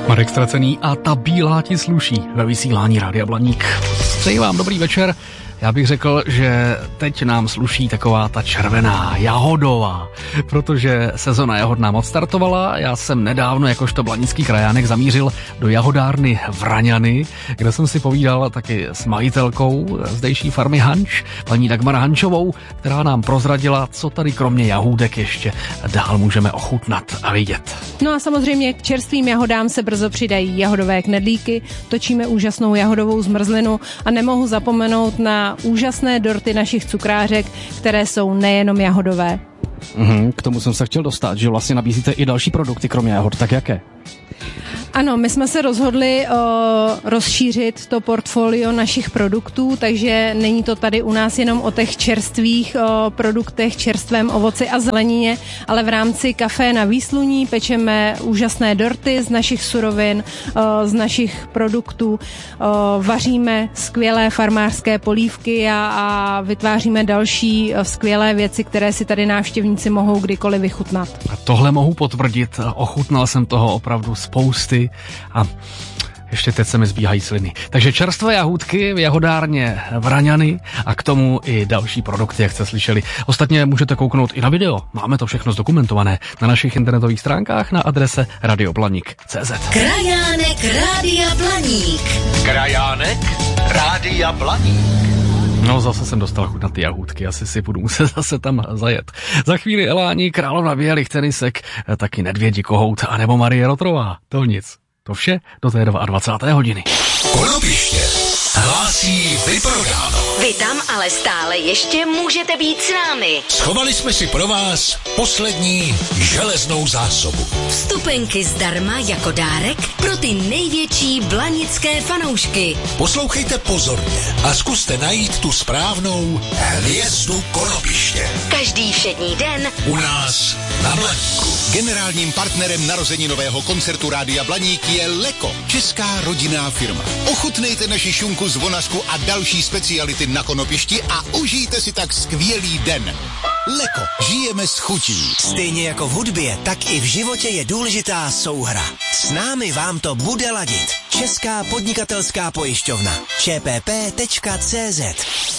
Marek Ztracený a Ta bílá ti sluší ve vysílání Rádia Blaník. Přeji vám dobrý večer. Já bych řekl, že teď nám sluší taková ta červená, jahodová, protože sezona jahod nám odstartovala. Já jsem nedávno jakožto blanický krajánek zamířil do jahodárny Vraňany, kde jsem si povídal taky s majitelkou zdejší farmy Hanč, paní Dagmar Hančovou, která nám prozradila, co tady kromě jahůdek ještě dál můžeme ochutnat a vidět. No a samozřejmě k čerstvým jahodám se brzo přidají jahodové knedlíky, točíme úžasnou jahodovou zmrzlinu a nemohu zapomenout na úžasné dorty našich cukrářek, které jsou nejenom jahodové. K tomu jsem se chtěl dostat, že vlastně nabízíte i další produkty kromě jahod, tak jaké? Ano, my jsme se rozhodli rozšířit to portfolio našich produktů, takže není to tady u nás jenom o těch čerstvých produktech, čerstvém ovoci a zelenině, ale v rámci Café na Výsluní pečeme úžasné dorty z našich surovin, z našich produktů, vaříme skvělé farmářské polívky a vytváříme další skvělé věci, které si tady návštěvníci mohou kdykoliv vychutnat. A tohle mohu potvrdit, ochutnal jsem toho opravdu spousty a ještě teď se mi zbíhají sliny. Takže čerstvé jahůdky v jahodárně Vraňany a k tomu i další produkty, jak jste slyšeli. Ostatně můžete kouknout i na video. Máme to všechno zdokumentované na našich internetových stránkách na adrese radioblanik.cz. Krajánek Rádia Blaník. Krajánek Rádia Blaník. No, zase jsem dostal chuť na ty jahůdky, asi si budu muset zase tam zajet. Za chvíli Elání, královna bělých tenisek, taky Nedvědi kohout, anebo Marie Rotrová. To nic. To vše do té 22. hodiny. Konopiště hlásí vyprodáno. Vy tam ale stále ještě můžete být s námi. Schovali jsme si pro vás poslední železnou zásobu. Vstupenky zdarma jako dárek pro ty největší blanické fanoušky. Poslouchejte pozorně a zkuste najít tu správnou hvězdu Konopiště. Každý všední den U nás na Blaníku. Generálním partnerem narozeninového koncertu Rádia Blaník je Leko, česká rodinná firma. Ochutnejte naši šunku, zvonařku a další speciality na Konopišti a užijte si tak skvělý den. Leko, žijeme s chutí. Stejně jako v hudbě, tak i v životě je důležitá souhra. S námi vám to bude ladit. Česká podnikatelská pojišťovna. čpp.cz